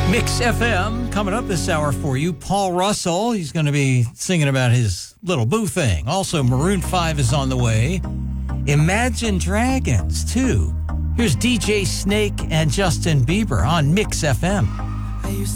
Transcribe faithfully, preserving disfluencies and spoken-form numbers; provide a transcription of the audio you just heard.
Mix F M coming up this hour for you. Paul Russell, he's going to be singing about his little boo thing. Also, Maroon five is on the way. Imagine Dragons, too. Here's D J Snake and Justin Bieber on Mix F M. I used